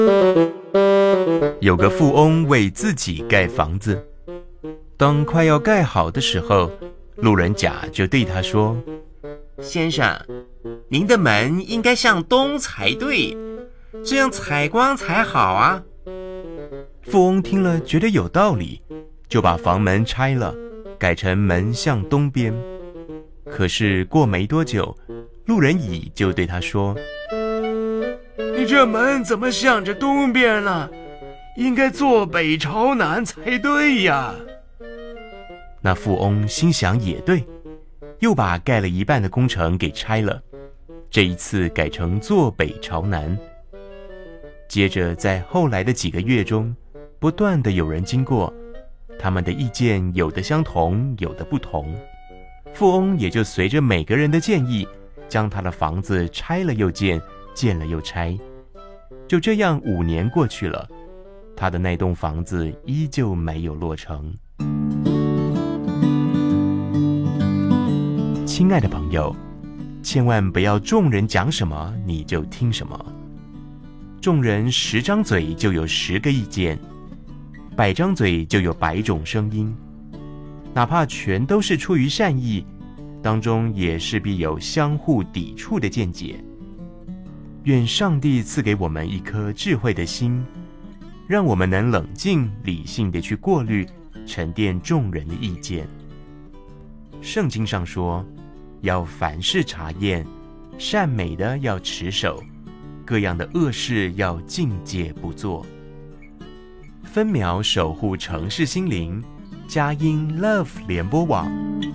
有个富翁为自己盖房子，当快要盖好的时候，路人甲就对他说： 先生，您的门应该向东才对，这样采光才好啊。 富翁听了觉得有道理，就把房门拆了，改成门向东边。可是过没多久，路人乙就对他说： 你这门怎么向着东边呢？应该坐北朝南才对呀。 那富翁心想也对，又把盖了一半的工程给拆了，这一次改成坐北朝南。接着在后来的几个月中，不断的有人经过，他们的意见有的相同，有的不同。富翁也就随着每个人的建议，将他的房子拆了又建，建了又拆。就这样5年过去了，他的那栋房子依旧没有落成。亲爱的朋友，千万不要众人讲什么你就听什么。众人10张嘴就有10个意见，100张嘴就有100种声音。哪怕全都是出于善意，当中也势必有相互抵触的见解。愿上帝赐给我们一颗智慧的心，让我们能冷静理性地去过滤沉淀众人的意见。圣经上说，要凡事查验，善美的要持守，各样的恶事要禁戒不做。分秒守护城市心灵，佳音 Love 联播网。